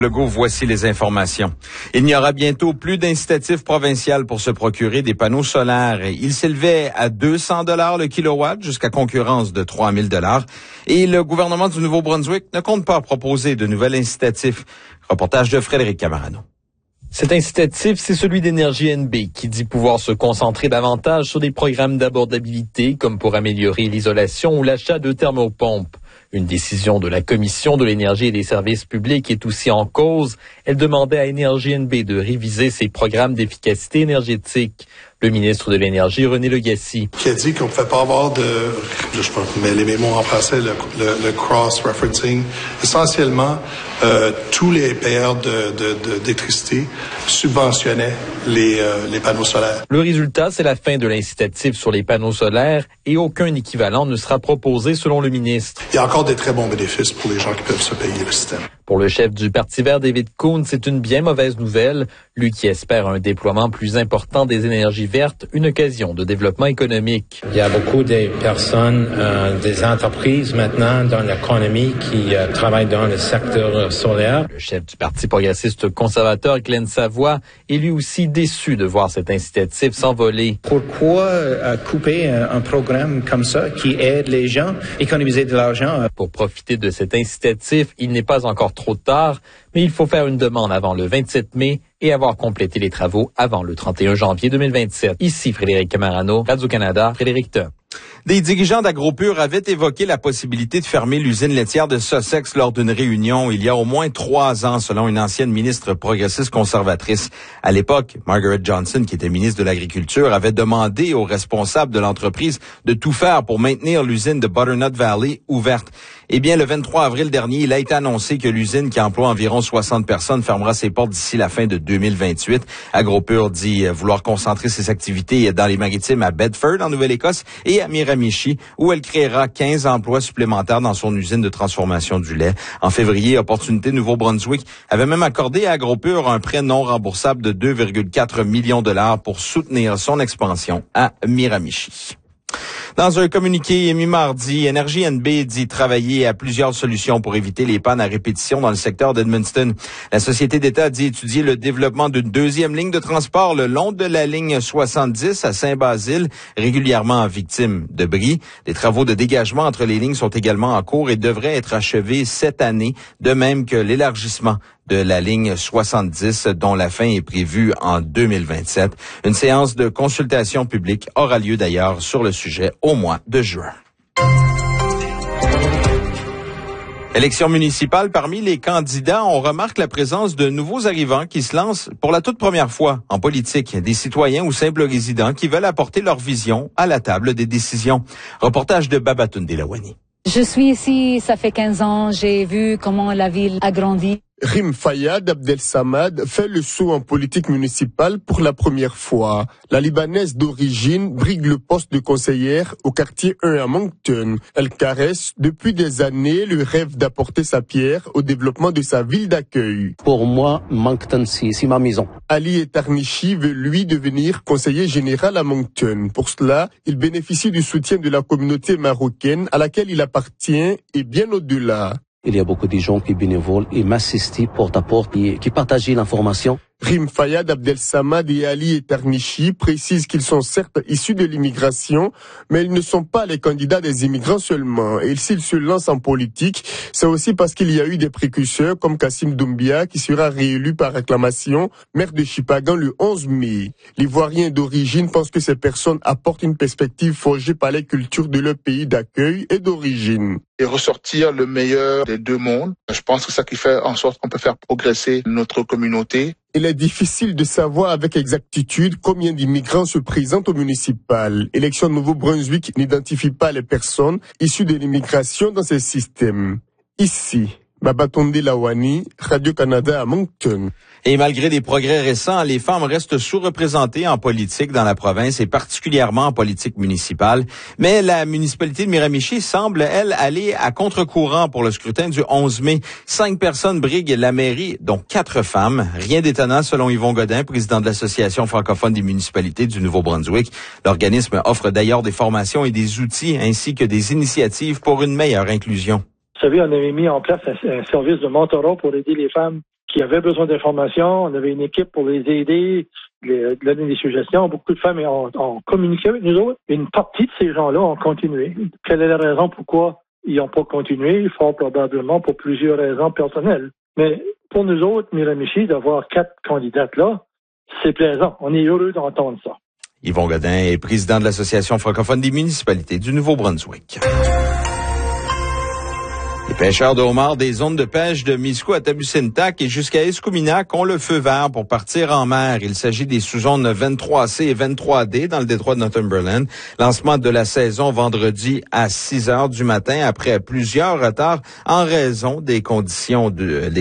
Legault, voici les informations. Il n'y aura bientôt plus d'incitatif provincial pour se procurer des panneaux solaires. Il s'élevait à 200 $ le kilowatt jusqu'à concurrence de 3000 $. Et le gouvernement du Nouveau-Brunswick ne compte pas proposer de nouvel incitatif. Reportage de Frédéric Camarano. Cet incitatif, c'est celui d'Énergie NB qui dit pouvoir se concentrer davantage sur des programmes d'abordabilité comme pour améliorer l'isolation ou l'achat de thermopompes. Une décision de la Commission de l'énergie et des services publics est aussi en cause. Elle demandait à Énergie NB de réviser ses programmes d'efficacité énergétique. Le ministre de l'Énergie, René Legacy, qui a dit qu'on ne pouvait pas avoir je sais pas, mais les mots en français, le cross-referencing. Essentiellement, tous les payeurs d'électricité subventionnaient les panneaux solaires. Le résultat, c'est la fin de l'incitatif sur les panneaux solaires et aucun équivalent ne sera proposé selon le ministre. Il y a encore des très bons bénéfices pour les gens qui peuvent se payer le système. Pour le chef du Parti vert, David Coon, c'est une bien mauvaise nouvelle. Lui qui espère un déploiement plus important des énergies vertes, une occasion de développement économique. Il y a beaucoup de personnes, des entreprises maintenant dans l'économie qui travaillent dans le secteur solaire. Le chef du Parti progressiste conservateur, Glenn Savoie, est lui aussi déçu de voir cet incitatif s'envoler. Pourquoi couper un programme comme ça qui aide les gens, économiser de l'argent? Pour profiter de cet incitatif, il n'est pas encore trop tard, mais il faut faire une demande avant le 27 mai et avoir complété les travaux avant le 31 janvier 2027. Ici Frédéric Camarano, Radio-Canada, Fredericton. Des dirigeants d'AgroPure avaient évoqué la possibilité de fermer l'usine laitière de Sussex lors d'une réunion il y a au moins 3 ans, selon une ancienne ministre progressiste conservatrice. À l'époque, Margaret Johnson, qui était ministre de l'Agriculture, avait demandé aux responsables de l'entreprise de tout faire pour maintenir l'usine de Butternut Valley ouverte. Eh bien, le 23 avril dernier, il a été annoncé que l'usine, qui emploie environ 60 personnes, fermera ses portes d'ici la fin de 2028. AgroPure dit vouloir concentrer ses activités dans les maritimes à Bedford, en Nouvelle-Écosse, et à Miramichi, où elle créera 15 emplois supplémentaires dans son usine de transformation du lait. En février, Opportunité Nouveau-Brunswick avait même accordé à AgroPure un prêt non remboursable de 2,4 millions de $ pour soutenir son expansion à Miramichi. Dans un communiqué mi-mardi, Énergie NB dit travailler à plusieurs solutions pour éviter les pannes à répétition dans le secteur d'Edmundston. La société d'État dit étudier le développement d'une deuxième ligne de transport le long de la ligne 70 à Saint-Basile, régulièrement victime de bris. Des travaux de dégagement entre les lignes sont également en cours et devraient être achevés cette année, de même que l'élargissement de la ligne 70, dont la fin est prévue en 2027. Une séance de consultation publique aura lieu d'ailleurs sur le sujet au mois de juin. Élection municipale, parmi les candidats, on remarque la présence de nouveaux arrivants qui se lancent pour la toute première fois en politique. Des citoyens ou simples résidents qui veulent apporter leur vision à la table des décisions. Reportage de Babatunde Lawani. Je suis ici, ça fait 15 ans, j'ai vu comment la ville a grandi. Rim Fayad Abdel-Samad fait le saut en politique municipale pour la première fois. La Libanaise d'origine brigue le poste de conseillère au quartier 1 à Moncton. Elle caresse depuis des années le rêve d'apporter sa pierre au développement de sa ville d'accueil. Pour moi, Moncton, c'est ma maison. Ali Etarnichi veut lui devenir conseiller général à Moncton. Pour cela, il bénéficie du soutien de la communauté marocaine à laquelle il appartient et bien au-delà. Il y a beaucoup de gens qui bénévolent et m'assistent porte à porte et qui partagent l'information. Rim Fayad Abdel-Samad et Ali Etarnichi précisent qu'ils sont certes issus de l'immigration, mais ils ne sont pas les candidats des immigrants seulement. Et s'ils se lancent en politique, c'est aussi parce qu'il y a eu des précurseurs comme Kassim Doumbia qui sera réélu par acclamation, maire de Chipagan le 11 mai. l'Ivoirien d'origine pense que ces personnes apportent une perspective forgée par les cultures de leur pays d'accueil et d'origine. Et ressortir le meilleur des deux mondes. Je pense que c'est ça qui fait en sorte qu'on peut faire progresser notre communauté. Il est difficile de savoir avec exactitude combien d'immigrants se présentent au municipal. Élection Nouveau-Brunswick n'identifie pas les personnes issues de l'immigration dans ces systèmes. Ici, Babatunde Lawani, Radio-Canada à Moncton. Et malgré des progrès récents, les femmes restent sous-représentées en politique dans la province et particulièrement en politique municipale. Mais la municipalité de Miramichi semble, elle, aller à contre-courant pour le scrutin du 11 mai. 5 personnes briguent la mairie, dont 4 femmes. Rien d'étonnant selon Yvon Godin, président de l'Association francophone des municipalités du Nouveau-Brunswick. L'organisme offre d'ailleurs des formations et des outils ainsi que des initiatives pour une meilleure inclusion. Vous savez, on avait mis en place un service de mentorat pour aider les femmes qui avaient besoin d'informations. On avait une équipe pour les aider, donner des suggestions. Beaucoup de femmes ont communiqué avec nous autres. Une partie de ces gens-là ont continué. Quelle est la raison pourquoi ils n'ont pas continué? Fort probablement pour plusieurs raisons personnelles. Mais pour nous autres, Miramichi, d'avoir 4 candidates là, c'est plaisant. On est heureux d'entendre ça. Yvon Godin est président de l'Association francophone des municipalités du Nouveau-Brunswick. Les pêcheurs de homards des zones de pêche de Miscou à Tabusintac et jusqu'à Escominac ont le feu vert pour partir en mer. Il s'agit des sous-zones 23C et 23D dans le détroit de Northumberland. Lancement de la saison vendredi à 6 heures du matin après plusieurs retards en raison des conditions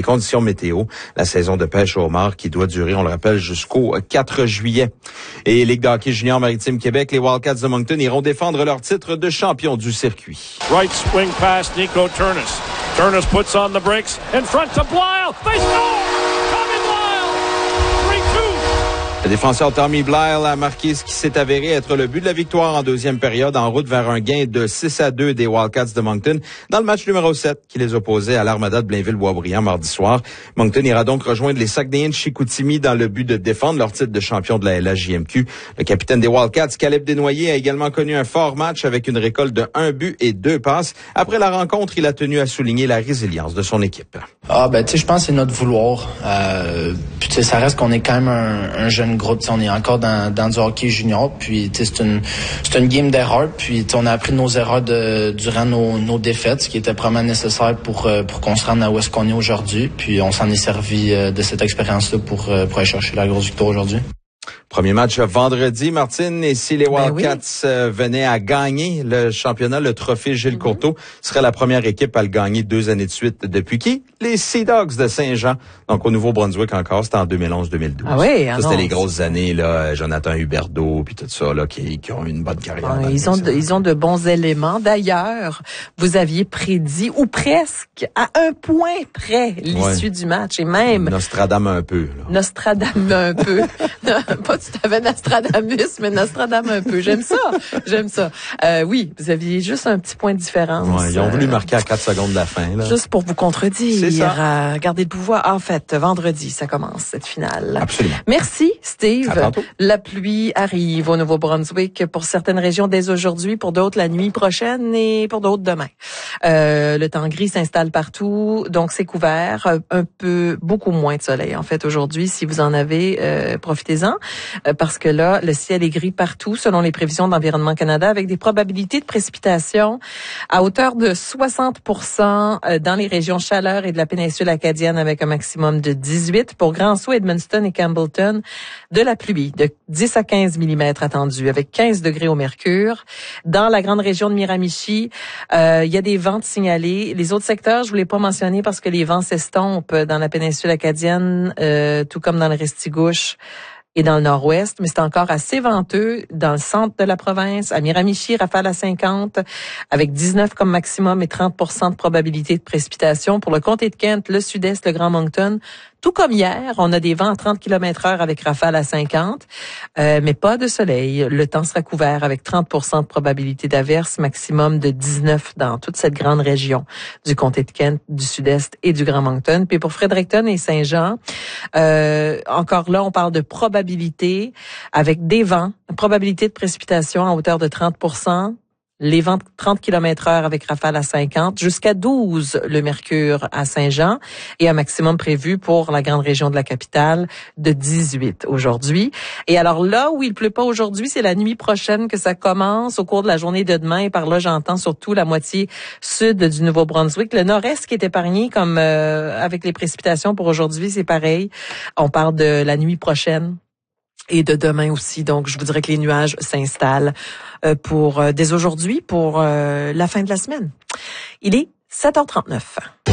météo. La saison de pêche au homard qui doit durer, on le rappelle, jusqu'au 4 juillet. Et Ligue de hockey junior Maritime Québec, les Wildcats de Moncton iront défendre leur titre de champion du circuit. Right swing pass, Nico Turnus. Turnus puts on the brakes, in front to Blyle. They score! Tommy Blyle! 3-2! Le défenseur Tommy Blyle a marqué ce qui s'est avéré être le but de la victoire en deuxième période en route vers un gain de 6-2 des Wildcats de Moncton dans le match numéro 7 qui les opposait à l'Armada de Blainville-Boisbriand mardi soir. Moncton ira donc rejoindre les Saguenayens de Chicoutimi dans le but de défendre leur titre de champion de la LHJMQ. Le capitaine des Wildcats, Caleb Desnoyers, a également connu un fort match avec une récolte de 1 but et 2 passes. Après la rencontre, il a tenu à souligner la résilience de son équipe. Je pense que c'est notre vouloir. Puis tu sais, ça reste qu'on est quand même un jeune groupe. T'sais, on est encore dans du hockey junior. Puis tu sais, c'est une game d'erreurs. Puis on a appris nos erreurs durant nos défaites, ce qui était vraiment nécessaire pour qu'on se rende à où est-ce qu'on est aujourd'hui. Puis on s'en est servi de cette expérience-là pour aller chercher la grosse victoire aujourd'hui. Premier match vendredi, Martine, et si les Wildcats venaient à gagner le championnat, le trophée Gilles Courteau serait la première équipe à le gagner 2 années de suite. Depuis qui? Les Sea Dogs de Saint-Jean. Donc au Nouveau-Brunswick encore, c'était en 2011-2012. Ah oui, ça, c'était les grosses années, là, Jonathan Huberdeau, puis tout ça, là, qui ont eu une bonne carrière. Ils ont de bons éléments. D'ailleurs, vous aviez prédit, ou presque, à un point près, l'issue du match. Et même... Nostradamus un peu. Nostradamus un peu. Pas tout à fait Nostradamus, mais Nostradamus un peu. J'aime ça. Oui, vous aviez juste un petit point de différence. Ouais, ils ont voulu marquer à 4 secondes de la fin. Là. Juste pour vous contredire. C'est ça. Garder le pouvoir. En fait, vendredi, ça commence, cette finale. Absolument. Merci, Steve. À tantôt. La pluie arrive au Nouveau-Brunswick pour certaines régions dès aujourd'hui, pour d'autres la nuit prochaine et pour d'autres demain. Le temps gris s'installe partout, donc c'est couvert. Beaucoup moins de soleil, en fait, aujourd'hui. Si vous en avez, profitez-en. Parce que là, le ciel est gris partout, selon les prévisions d'Environnement Canada, avec des probabilités de précipitations à hauteur de 60% dans les régions Chaleur et de la péninsule acadienne, avec un maximum de 18. Pour Grand-Sault, Edmundston et Campbellton, de la pluie de 10 à 15 mm attendus, avec 15 degrés au mercure. Dans la grande région de Miramichi, il y a des vents signalés. Les autres secteurs, je voulais pas mentionner parce que les vents s'estompent dans la péninsule acadienne, tout comme dans le Restigouche et dans le nord-ouest, mais c'est encore assez venteux dans le centre de la province. À Miramichi, rafale à 50, avec 19 comme maximum et 30% de probabilité de précipitation. Pour le comté de Kent, le sud-est, le Grand Moncton, tout comme hier, on a des vents à 30 km/h avec rafale à 50, mais pas de soleil. Le temps sera couvert avec 30% de probabilité d'averse, maximum de 19 dans toute cette grande région du comté de Kent, du sud-est et du Grand Moncton. Puis pour Fredericton et Saint-Jean, encore là, on parle de probabilité avec des vents, probabilité de précipitation à hauteur de 30%. Les vents 30 km/h avec rafale à 50, jusqu'à 12 le mercure à Saint-Jean et un maximum prévu pour la grande région de la capitale de 18 aujourd'hui. Et alors là où il pleut pas aujourd'hui, c'est la nuit prochaine que ça commence au cours de la journée de demain. Et par là, j'entends surtout la moitié sud du Nouveau-Brunswick. Le nord-est qui est épargné comme avec les précipitations pour aujourd'hui, c'est pareil. On parle de la nuit prochaine. Et de demain aussi. Donc, je vous dirais que les nuages s'installent dès aujourd'hui pour la fin de la semaine. Il est 7h39.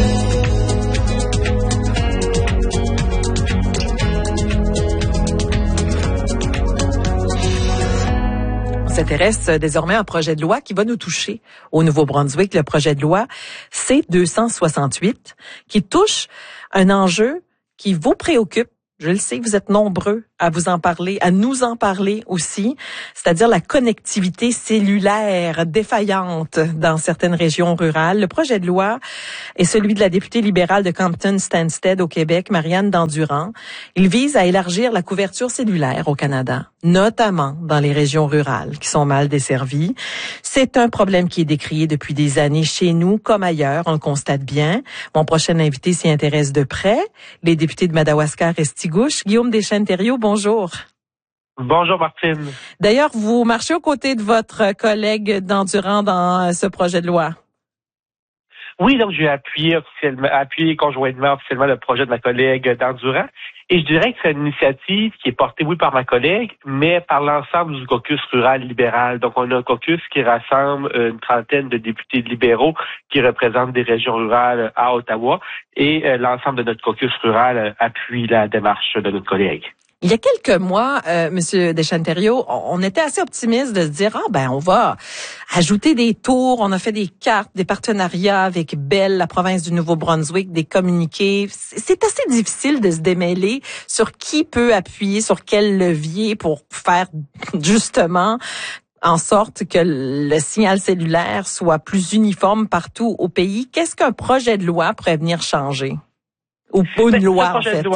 On s'intéresse désormais à un projet de loi qui va nous toucher au Nouveau-Brunswick. Le projet de loi C-268 qui touche un enjeu qui vous préoccupe Je le sais, vous êtes nombreux à vous en parler, à nous en parler aussi, c'est-à-dire la connectivité cellulaire défaillante dans certaines régions rurales. Le projet de loi est celui de la députée libérale de Compton-Stanstead au Québec, Marianne Dandurand. Il vise à élargir la couverture cellulaire au Canada, notamment dans les régions rurales qui sont mal desservies. C'est un problème qui est décrié depuis des années chez nous comme ailleurs, on le constate bien. Mon prochain invité s'y intéresse de près, les députés de Madawaska-Restigouche. Guillaume Deschênes-Thériault, bonjour. Bonjour Martine. D'ailleurs, vous marchez aux côtés de votre collègue Dandurand dans ce projet de loi. Oui, donc j'ai appuyé conjointement officiellement le projet de ma collègue Dandurand. Et je dirais que c'est une initiative qui est portée, oui, par ma collègue, mais par l'ensemble du caucus rural libéral. Donc, on a un caucus qui rassemble une trentaine de députés libéraux qui représentent des régions rurales à Ottawa. Et l'ensemble de notre caucus rural appuie la démarche de notre collègue. Il y a quelques mois, Monsieur Deschênes-Thériault, on était assez optimiste de se dire on va ajouter des tours, on a fait des cartes, des partenariats avec Bell, la province du Nouveau-Brunswick, des communiqués. C'est assez difficile de se démêler sur qui peut appuyer sur quel levier pour faire justement en sorte que le signal cellulaire soit plus uniforme partout au pays. Qu'est-ce qu'un projet de loi pourrait venir changer? Ou pas une loi, en fait.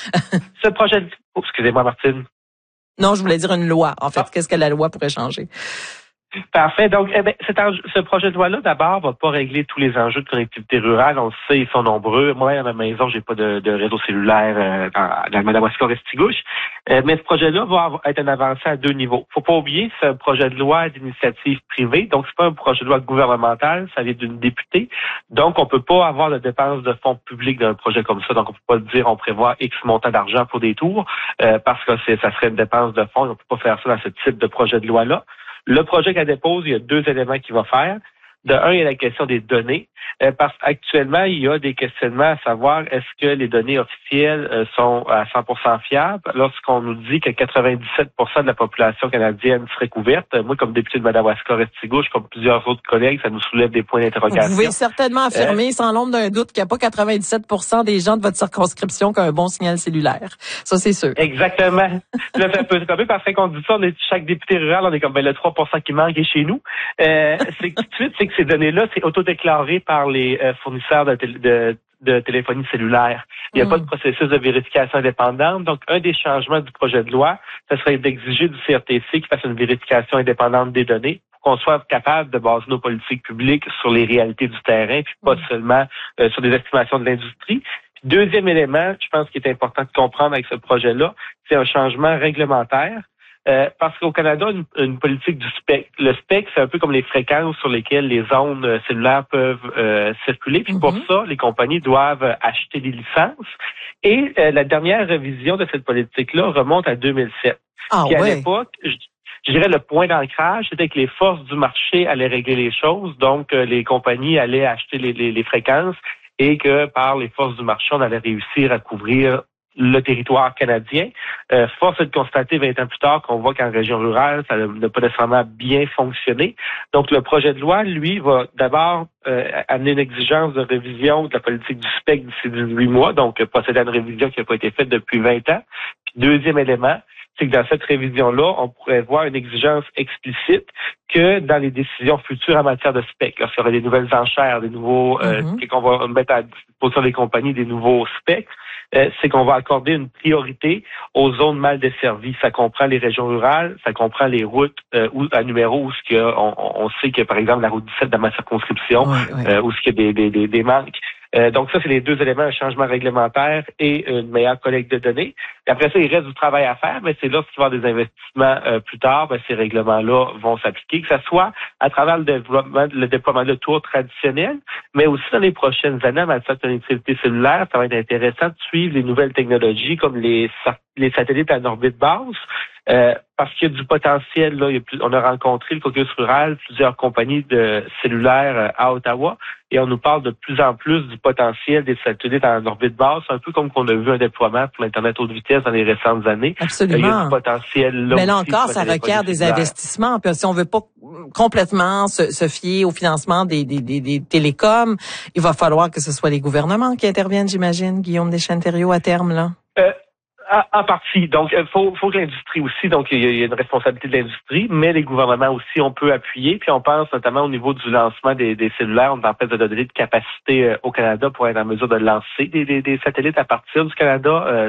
Ce projet de... Oh, excusez-moi, Martine. Non, je voulais dire une loi. En fait, qu'est-ce que la loi pourrait changer? Parfait. Donc, ce projet de loi-là, d'abord, va pas régler tous les enjeux de connectivité rurale. On le sait, ils sont nombreux. Moi, à ma maison, j'ai pas de réseau cellulaire dans le Madawaska-Restigouche. Mais ce projet-là va être un avancée à deux niveaux. Faut pas oublier, c'est un projet de loi d'initiative privée. Donc, c'est pas un projet de loi gouvernemental. Ça vient d'une députée. Donc, on peut pas avoir de dépenses de fonds publics d'un projet comme ça. Donc, on peut pas dire on prévoit X montant d'argent pour des tours parce que ça serait une dépense de fonds. On peut pas faire ça dans ce type de projet de loi-là. Le projet qu'elle dépose, il y a deux éléments qu'il va faire. De un, il y a la question des données, parce qu'actuellement, il y a des questionnements à savoir est-ce que les données officielles sont à 100% fiables lorsqu'on nous dit que 97% de la population canadienne serait couverte. Moi, comme député de Madawaska-Restigouche, comme plusieurs autres collègues, ça nous soulève des points d'interrogation. Vous pouvez certainement affirmer, sans l'ombre d'un doute, qu'il n'y a pas 97% des gens de votre circonscription qui ont un bon signal cellulaire. Ça, c'est sûr. Exactement. Là, c'est un peu comme parce qu'on dit ça, chaque député rural, on est comme le 3% qui manque est chez nous. C'est tout de suite, c'est que ces données-là, c'est autodéclaré par les fournisseurs de téléphonie cellulaire. Il n'y a pas de processus de vérification indépendante. Donc, un des changements du projet de loi, ce serait d'exiger du CRTC qu'il fasse une vérification indépendante des données pour qu'on soit capable de baser nos politiques publiques sur les réalités du terrain, puis pas seulement sur des estimations de l'industrie. Puis, deuxième élément, je pense qu'il est important de comprendre avec ce projet-là, c'est un changement réglementaire. Parce qu'au Canada, une politique du spectre. Le spectre, c'est un peu comme les fréquences sur lesquelles les ondes cellulaires peuvent circuler. Puis pour ça, les compagnies doivent acheter des licences. Et la dernière révision de cette politique-là remonte à 2007. Puis à l'époque, je dirais le point d'ancrage, c'était que les forces du marché allaient régler les choses. Donc, les compagnies allaient acheter les fréquences et que par les forces du marché, on allait réussir à couvrir le territoire canadien. Force est de constater 20 ans plus tard qu'on voit qu'en région rurale, ça n'a pas nécessairement bien fonctionné. Donc, le projet de loi, lui, va d'abord amener une exigence de révision de la politique du spectre d'ici 18 mois, donc procéder à une révision qui n'a pas été faite depuis 20 ans. Puis, deuxième élément, c'est que dans cette révision-là, on pourrait voir une exigence explicite que dans les décisions futures en matière de spectre, lorsqu'il y aura des nouvelles enchères, des nouveaux, qu'on va mettre à disposition des compagnies des nouveaux spectres, c'est qu'on va accorder une priorité aux zones mal desservies. Ça comprend les régions rurales, ça comprend les routes à numéro où on sait que, par exemple, la route 17 dans ma circonscription, où il y a des manques. Donc ça, c'est les deux éléments, un changement réglementaire et une meilleure collecte de données. Et après ça, il reste du travail à faire, mais c'est là qu'il va y avoir des investissements plus tard. Ces règlements-là vont s'appliquer, que ce soit à travers le déploiement de tours traditionnels, mais aussi dans les prochaines années, en matière de connectivité cellulaire, ça va être intéressant de suivre les nouvelles technologies comme les satellites en orbite basse. Parce qu'il y a du potentiel, là, on a rencontré le caucus rural, plusieurs compagnies de cellulaires à Ottawa, et on nous parle de plus en plus du potentiel des satellites en orbite basse, un peu comme qu'on a vu un déploiement pour l'Internet haute vitesse dans les récentes années. Absolument. Il y a du potentiel là. Mais là encore, ça requiert des investissements. Puis si on veut pas complètement se fier au financement des télécoms, il va falloir que ce soit les gouvernements qui interviennent, j'imagine, Guillaume Deschênes-Thériault, à terme, là. En partie. Donc, faut que l'industrie aussi, donc il y a une responsabilité de l'industrie, mais les gouvernements aussi, on peut appuyer. Puis on pense notamment au niveau du lancement des cellulaires. On est en train de donner de capacité au Canada pour être en mesure de lancer des satellites à partir du Canada.